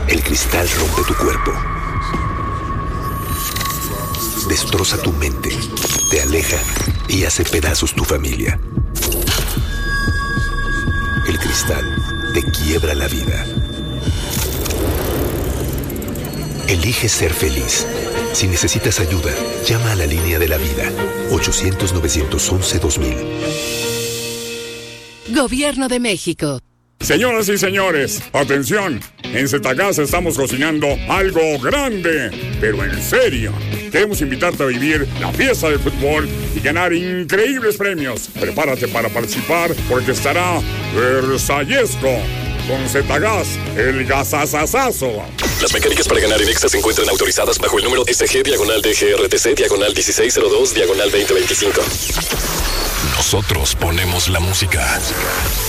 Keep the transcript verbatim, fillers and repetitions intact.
El cristal rompe tu cuerpo. Destroza tu mente, te aleja y hace pedazos tu familia. El cristal te quiebra la vida. Elige ser feliz. Si necesitas ayuda, llama a la línea de la vida. ochocientos, novecientos once, dos mil. Gobierno de México. Señoras y señores, atención. En Zetagás estamos cocinando algo grande, pero en serio. Queremos invitarte a vivir la fiesta del fútbol y ganar increíbles premios. Prepárate para participar porque estará Versallesco con Zetagás, el gasasasazo. Las mecánicas para ganar en Exa se encuentran autorizadas bajo el número S G diagonal D G R T C diagonal dieciséis cero dos diagonal veinte veinticinco. Nosotros ponemos la música.